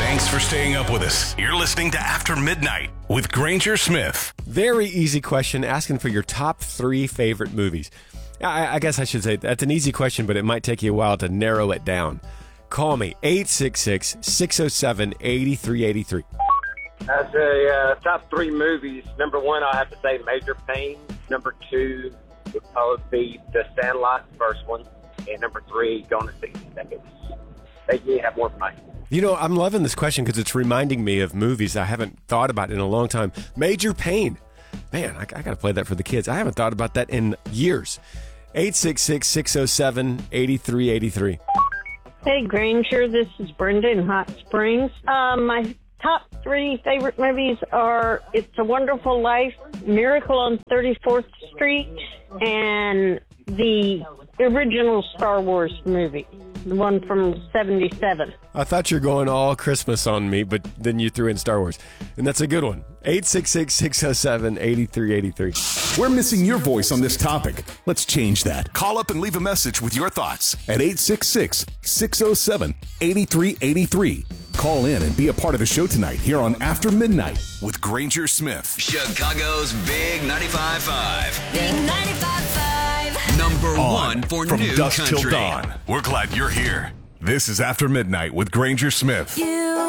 Thanks for staying up with us. You're listening to After Midnight with Granger Smith. Very easy question, asking for your top 3 favorite movies. I guess I should say that's an easy question, but it might take you a while to narrow it down. Call me, 866-607-8383. As a top 3 movies, number 1, I'll have to say Major Payne. Number 2 would probably be The Sandlot, the first one. And number 3, Gone in 60 Seconds. They have more for mine. You know, I'm loving this question because it's reminding me of movies I haven't thought about in a long time. Major Payne. Man, I got to play that for the kids. I haven't thought about that in years. 866-607-8383. Hey, Granger, this is Brenda in Hot Springs. My top 3 favorite movies are It's a Wonderful Life, Miracle on 34th Street, and the original Star Wars movie, the one from 77. I thought you were going all Christmas on me, but then you threw in Star Wars. And that's a good one. 866-607-8383. We're missing your voice on this topic. Let's change that. Call up and leave a message with your thoughts at 866-607-8383. Call in and be a part of the show tonight here on After Midnight with Granger Smith. Chicago's Big 95.5. Big 95.5. Number 1 for From new dusk country. till dawn. We're glad you're here. This is After Midnight with Granger Smith. You